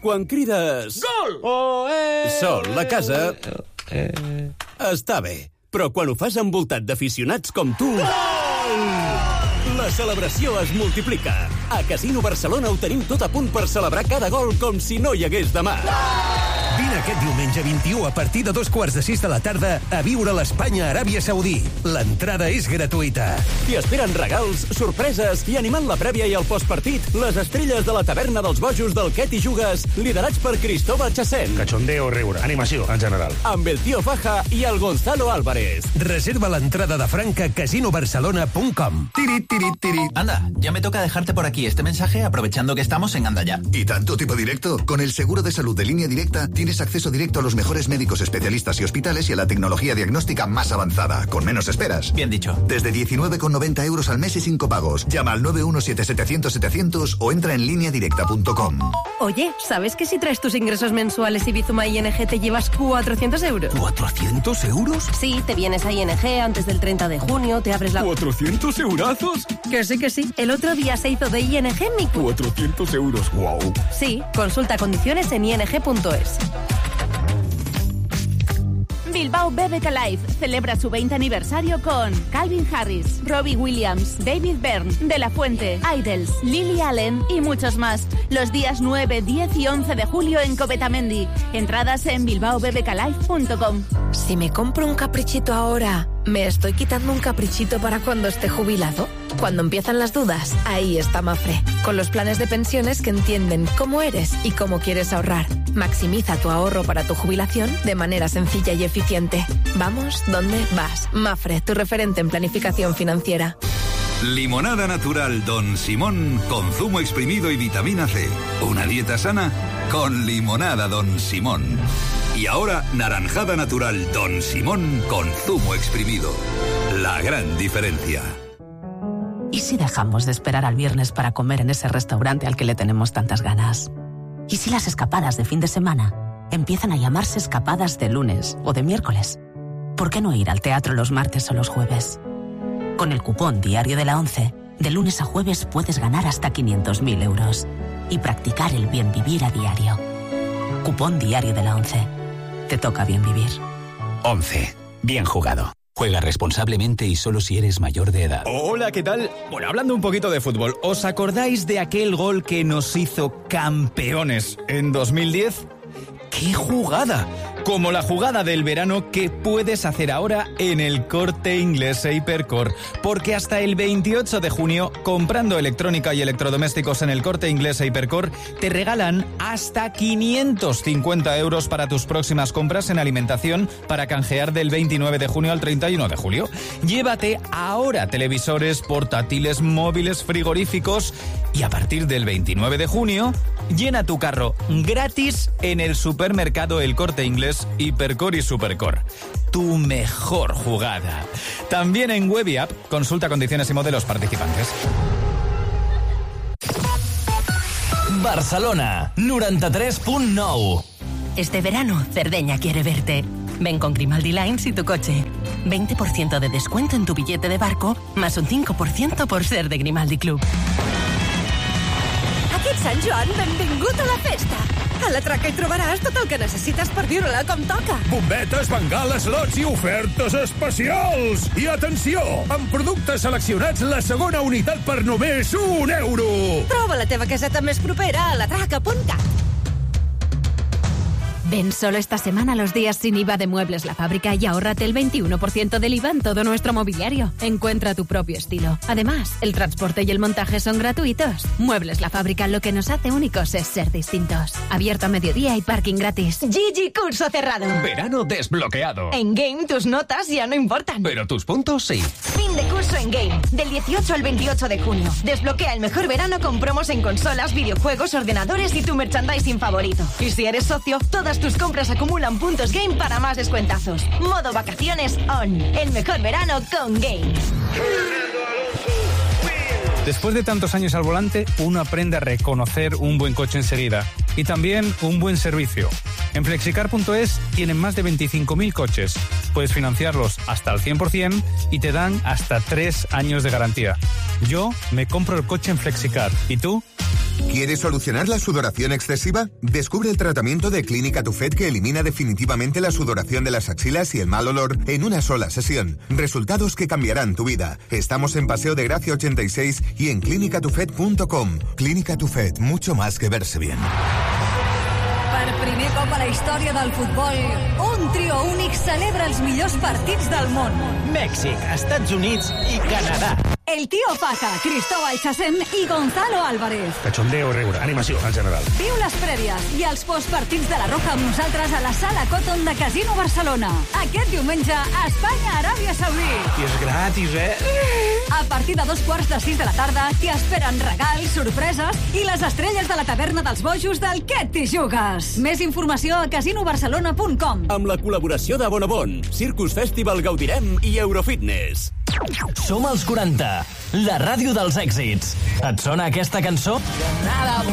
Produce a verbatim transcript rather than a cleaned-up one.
quan crides... Gol! Oh, eh... Sol, la casa... Eh... Està bé, però quan ho fas envoltat d'aficionats com tu... Gol! La celebració es multiplica. A Casino Barcelona ho tenim tot a punt per celebrar cada gol com si no hi hagués demà. Vine aquest diumenge vint-i-u a partir de dos quarts de sis de la tarda a viure l'Espanya-Aràbia Saudí. L'entrada és gratuïta. T'hi esperen regals, sorpreses i animant la prèvia i el postpartit, les estrelles de la taverna dels bojos del Què t'hi jugues, liderats per Cristóbal Chacén. Cachondeo, riure, animació, en general. Amb el Tío Faja i el Gonzalo Álvarez. Reserva l'entrada de franca a casino barcelona punt com. Tiri, tiri, tiri. Anda, ya me toca dejarte por aquí este mensaje aprovechando que estamos en Anda Ya. ¿Y tanto tipo directo? Con el seguro de salud de Línea Directa tienes acceso directo a los mejores médicos especialistas y hospitales y a la tecnología diagnóstica más avanzada, con menos esperas. Bien dicho. Desde diecinueve con noventa euros al mes y sin copagos. Llama al nueve uno siete setecientos setecientos o entra en línea directa punto com. Oye, ¿sabes que si traes tus ingresos mensuales y Bizuma I N G te llevas cuatrocientos euros? ¿cuatrocientos euros? Sí, te vienes a I N G antes del treinta de junio, te abres la... ¿cuatrocientos eurazos? Que sí, que sí. El otro día se hizo de I N G mi... cuatrocientos euros, wow. Sí, consulta condiciones en i n g punto es. Bilbao B B K Live celebra su veinte aniversario con Calvin Harris, Robbie Williams, David Byrne, De La Fuente, Idols, Lily Allen y muchos más. Los días nueve, diez y once de julio en Covetamendi. Entradas en bilbao b b k live punto com. Si me compro un caprichito ahora, ¿me estoy quitando un caprichito para cuando esté jubilado? Cuando empiezan las dudas, ahí está Mafre, con los planes de pensiones que entienden cómo eres y cómo quieres ahorrar. Maximiza tu ahorro para tu jubilación de manera sencilla y eficiente. Vamos, ¿dónde vas? Mafre, tu referente en planificación financiera. Limonada natural Don Simón con zumo exprimido y vitamina C. Una dieta sana con limonada Don Simón. Y ahora naranjada natural Don Simón con zumo exprimido. La gran diferencia. ¿Y si dejamos de esperar al viernes para comer en ese restaurante al que le tenemos tantas ganas? ¿Y si las escapadas de fin de semana empiezan a llamarse escapadas de lunes o de miércoles? ¿Por qué no ir al teatro los martes o los jueves? Con el cupón Diario de la ONCE, de lunes a jueves puedes ganar hasta quinientos mil euros y practicar el bien vivir a diario. Cupón Diario de la ONCE. Te toca bien vivir. ONCE. Bien jugado. Juega responsablemente y solo si eres mayor de edad. Hola, ¿qué tal? Bueno, hablando un poquito de fútbol, ¿os acordáis de aquel gol que nos hizo campeones en dos mil diez? ¡Qué jugada! Como la jugada del verano que puedes hacer ahora en el Corte Inglés e Hipercor. Porque hasta el veintiocho de junio, comprando electrónica y electrodomésticos en el Corte Inglés e Hipercor, te regalan hasta quinientos cincuenta euros para tus próximas compras en alimentación para canjear del veintinueve de junio al treinta y uno de julio. Llévate ahora televisores, portátiles, móviles, frigoríficos y a partir del veintinueve de junio, llena tu carro gratis en el supermercado El Corte Inglés, Hipercor y Supercor. Tu mejor jugada. También en web y app, consulta condiciones y modelos participantes. Barcelona, noranta-tres punt nou. Este verano, Cerdeña quiere verte. Ven con Grimaldi Lines y tu coche. veinte por ciento de descuento en tu billete de barco, más un cinco por ciento por ser de Grimaldi Club. Aquest Sant Joan, benvingut a la festa. A la Traca hi trobaràs tot el que necessites per viure-la com toca. Bombetes, bengales, lots i ofertes especials. I atenció, amb productes seleccionats, la segona unitat per només un euro. Troba la teva caseta més propera a la traca punt cat. Ven solo esta semana los días sin I V A de Muebles La Fábrica y ahórrate el veintiuno por ciento del I V A en todo nuestro mobiliario. Encuentra tu propio estilo. Además, el transporte y el montaje son gratuitos. Muebles La Fábrica, lo que nos hace únicos es ser distintos. Abierto a mediodía y parking gratis. Gigi, curso cerrado. Verano desbloqueado. En Game tus notas ya no importan. Pero tus puntos sí. Fin de curso en Game. Del dieciocho al veintiocho de junio. Desbloquea el mejor verano con promos en consolas, videojuegos, ordenadores y tu merchandising favorito. Y si eres socio, todas tus compras acumulan puntos Game para más descuentazos. Modo vacaciones on. El mejor verano con Game. Después de tantos años al volante, uno aprende a reconocer un buen coche enseguida. Y también un buen servicio. En flexicar punto es tienen más de veinticinco mil coches. Puedes financiarlos hasta el cien por ciento y te dan hasta tres años de garantía. Yo me compro el coche en Flexicar. ¿Y tú? ¿Quieres solucionar la sudoración excesiva? Descubre el tratamiento de Clínica Tufet que elimina definitivamente la sudoración de las axilas y el mal olor en una sola sesión. Resultados que cambiarán tu vida. Estamos en Paseo de Gracia ochenta y seis y en clínica tufet punto com. Clínica Tufet, mucho más que verse bien. Per primer cop a la història del futbol, un trio únic celebra els millors partits del món. Mèxic, Estats Units i Canadà. El Tío Faja, Cristóbal Chacén i Gonzalo Álvarez. Cachondeo i riure, animació en general. Viu les prèvies i els postpartits de la Roja amb nosaltres a la Sala Cotton de Casino Barcelona. Aquest diumenge, Espanya-Aràbia Saudí. I és gratis, eh? A partir de dos quarts de sis de la tarda t'hi esperen regals, sorpreses i les estrelles de la taverna dels bojos del Què t'hi jugues. Més informació a casino barcelona punt com. Amb la col·laboració de Bonobon, Circus Festival Gaudirem i Eurofitness. Som els quaranta, la ràdio dels èxits. Et sona aquesta cançó? Nada